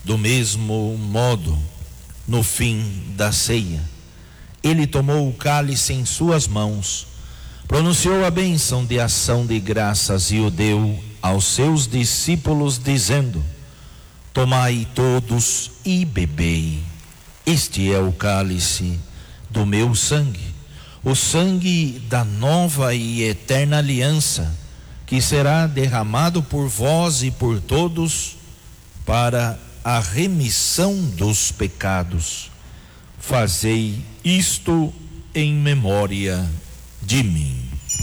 Do mesmo modo, no fim da ceia, ele tomou o cálice em suas mãos, pronunciou a bênção de ação de graças e o deu aos seus discípulos, dizendo: tomai todos e bebei. Este é o cálice do meu sangue, o sangue da nova e eterna aliança, que será derramado por vós e por todos para a remissão dos pecados. Fazei isto em memória de mim.